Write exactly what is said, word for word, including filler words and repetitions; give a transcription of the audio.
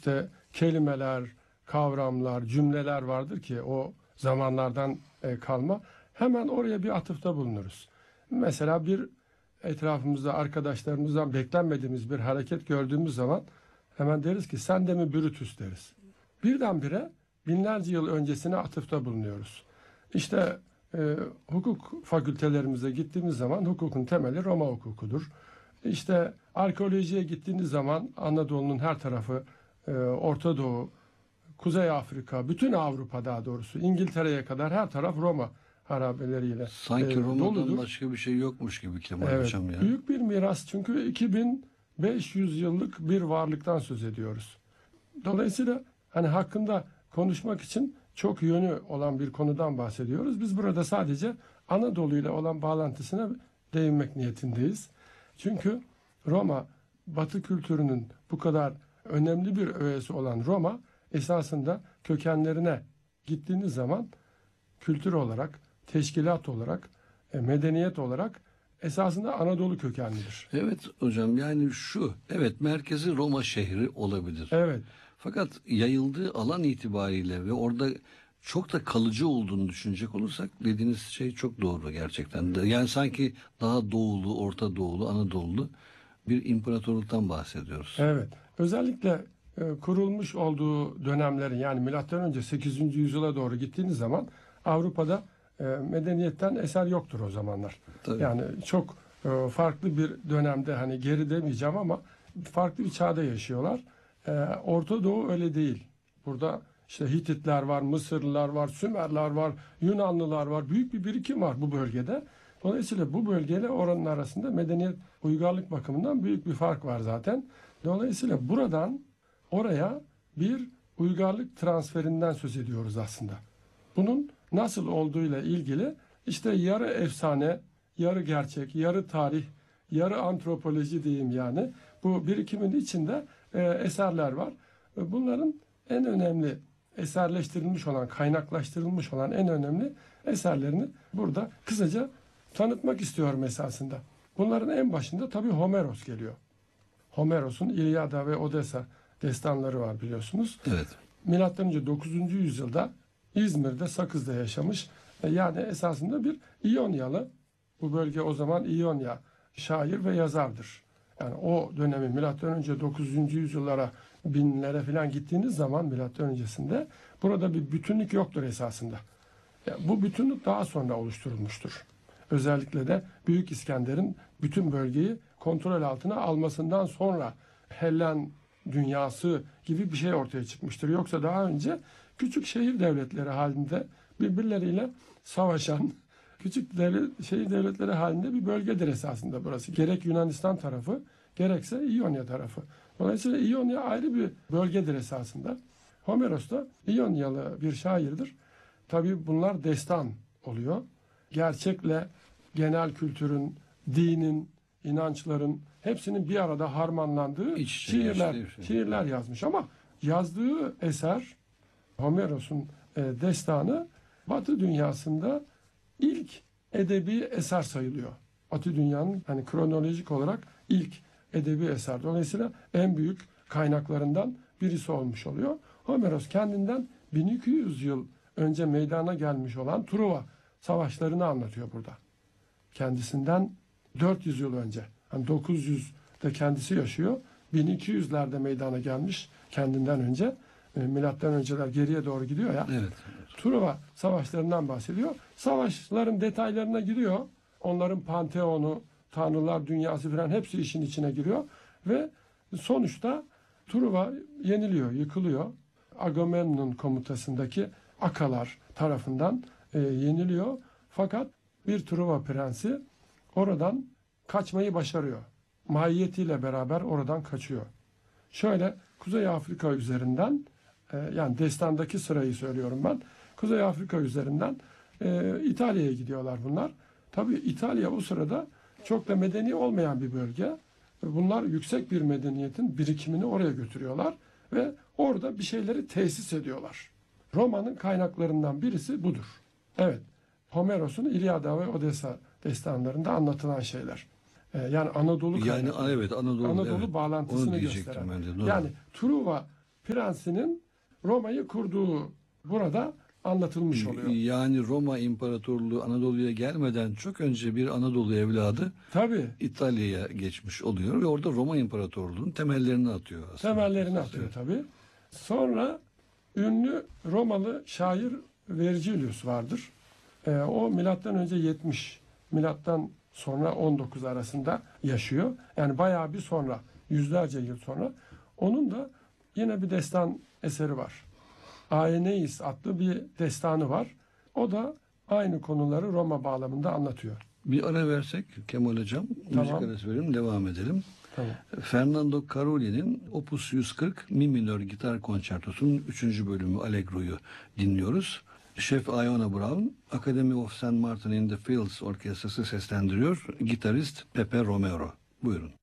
işte kelimeler, kavramlar, cümleler vardır ki o zamanlardan e, kalma. Hemen oraya bir atıfta bulunuruz. Mesela bir etrafımızda arkadaşlarımızdan beklenmediğimiz bir hareket gördüğümüz zaman hemen deriz ki sen de mi Brutus deriz. Birdenbire binlerce yıl öncesine atıfta bulunuyoruz. İşte e, hukuk fakültelerimize gittiğimiz zaman hukukun temeli Roma hukukudur. İşte arkeolojiye gittiğiniz zaman Anadolu'nun her tarafı, e, Orta Doğu, Kuzey Afrika, bütün Avrupa daha doğrusu İngiltere'ye kadar her taraf Roma harabeleriyle sanki e, Roma'dan doludur. başka bir şey yokmuş gibi Kemal Evet, Hocam ya. büyük bir miras çünkü iki bin beş yüz yıllık bir varlıktan söz ediyoruz. Dolayısıyla hani hakkında konuşmak için çok yönü olan bir konudan bahsediyoruz. Biz burada sadece Anadolu ile olan bağlantısına değinmek niyetindeyiz. Çünkü Roma, Batı kültürünün bu kadar önemli bir öğesi olan Roma, esasında kökenlerine gittiğiniz zaman kültür olarak, teşkilat olarak, medeniyet olarak esasında Anadolu kökenlidir. Evet hocam, yani şu, evet merkezi Roma şehri olabilir. Evet. Fakat yayıldığı alan itibariyle ve orada çok da kalıcı olduğunu düşünecek olursak dediğiniz şey çok doğru gerçekten de. Yani sanki daha doğulu, Orta Doğulu, Anadolu'lu bir imparatorluktan bahsediyoruz. Evet. Özellikle e, kurulmuş olduğu dönemlerin yani milattan önce sekizinci yüzyıla doğru gittiğiniz zaman Avrupa'da e, medeniyetten eser yoktur o zamanlar. Tabii. Yani çok e, farklı bir dönemde, hani geri demeyeceğim ama farklı bir çağda yaşıyorlar. E, Orta Doğu öyle değil. Burada işte Hititler var, Mısırlılar var, Sümerler var, Yunanlılar var. Büyük bir birikim var bu bölgede. Dolayısıyla bu bölgeyle oranın arasında medeniyet, uygarlık bakımından büyük bir fark var zaten. Dolayısıyla buradan oraya bir uygarlık transferinden söz ediyoruz aslında. Bunun nasıl olduğuyla ilgili işte yarı efsane, yarı gerçek, yarı tarih, yarı antropoloji diyeyim yani. Bu birikimin içinde e, eserler var. Bunların en önemli eserleştirilmiş olan, kaynaklaştırılmış olan en önemli eserlerini burada kısaca tanıtmak istiyorum esasında. Bunların en başında tabii Homeros geliyor. Homeros'un İlyada ve Odessa destanları var biliyorsunuz. Evet. Milattan önce dokuzuncu yüzyılda İzmir'de, Sakız'da yaşamış. Yani esasında bir İyonyalı. Bu bölge o zaman İyonya şair ve yazardır. Yani o dönemi milattan önce dokuzuncu yüzyıllara, binlere falan gittiğiniz zaman milattan öncesinde burada bir bütünlük yoktur esasında. Yani bu bütünlük daha sonra oluşturulmuştur. Özellikle de Büyük İskender'in bütün bölgeyi kontrol altına almasından sonra Hellen dünyası gibi bir şey ortaya çıkmıştır. Yoksa daha önce küçük şehir devletleri halinde birbirleriyle savaşan küçük devlet, şehir devletleri halinde bir bölgedir esasında burası. Gerek Yunanistan tarafı gerekse İonya tarafı. Dolayısıyla İonya ayrı bir bölgedir esasında. Homeros da İyonyalı bir şairdir. Tabii bunlar destan oluyor. Gerçekle genel kültürün, dinin, inançların hepsinin bir arada harmanlandığı İç içe şiirler, geçtiği, şiirler yazmış. Ama yazdığı eser, Homeros'un e, destanı Batı dünyasında ilk edebi eser sayılıyor. Batı dünyanın hani kronolojik olarak ilk edebi eser. Dolayısıyla en büyük kaynaklarından birisi olmuş oluyor. Homeros kendinden bin iki yüz yıl önce meydana gelmiş olan Truva savaşlarını anlatıyor burada. Kendisinden dört yüz yıl önce. Yani dokuz yüzde kendisi yaşıyor. bin iki yüzlerde meydana gelmiş kendinden önce. E, milattan önceler geriye doğru gidiyor ya. Evet. Truva savaşlarından bahsediyor. Savaşların detaylarına giriyor. Onların panteonu, tanrılar dünyası falan hepsi işin içine giriyor. Ve sonuçta Truva yeniliyor, yıkılıyor. Agamemnon komutasındaki Akalar tarafından e, yeniliyor. Fakat bir Truva prensi oradan kaçmayı başarıyor. Mahiyetiyle beraber oradan kaçıyor. Şöyle Kuzey Afrika üzerinden e, yani destandaki sırayı söylüyorum ben. Kuzey Afrika üzerinden e, İtalya'ya gidiyorlar bunlar. Tabii İtalya o sırada çok da medeni olmayan bir bölge. Bunlar yüksek bir medeniyetin birikimini oraya götürüyorlar ve orada bir şeyleri tesis ediyorlar. Roma'nın kaynaklarından birisi budur. Evet, Homeros'un İlyada ve Odessa destanlarında anlatılan şeyler. Ee, yani Anadolu Yani kaynakları. evet Anadolu, Anadolu evet. bağlantısını Onu diyecektim gösteren. ben de, doğru. Yani Truva prensinin Roma'yı kurduğu burada anlatılmış oluyor. Yani Roma İmparatorluğu Anadolu'ya gelmeden çok önce bir Anadolu evladı Tabii. İtalya'ya geçmiş oluyor ve orada Roma İmparatorluğu'nun temellerini atıyor aslında. Temellerini atıyor tabii. Sonra ünlü Romalı şair Vergilius vardır. Ee, o milattan önce yetmiş, milattan sonra on dokuz arasında yaşıyor. Yani bayağı bir sonra, yüzlerce yıl sonra. Onun da yine bir destan eseri var. Aeneis adlı bir destanı var. O da aynı konuları Roma bağlamında anlatıyor. Bir ara versek Kemal Hocam, Tamam. müzik arası verelim, devam edelim. Tamam. Fernando Caroli'nin Opus yüz kırk Mi minör gitar konçertosunun üçüncü bölümü Allegro'yu dinliyoruz. Şef Iona Brown, Academy of Saint Martin in the Fields orkestrası seslendiriyor. Gitarist Pepe Romero. Buyurun.